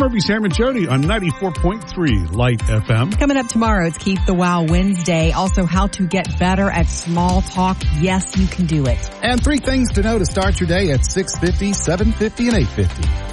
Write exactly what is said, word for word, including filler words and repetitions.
Murphy, Sam, and Jody on ninety-four point three Light F M. Coming up tomorrow, it's Keep the Wow Wednesday. Also, how to get better at small talk. Yes, you can do it. And three things to know to start your day at six fifty, seven fifty, and eight fifty.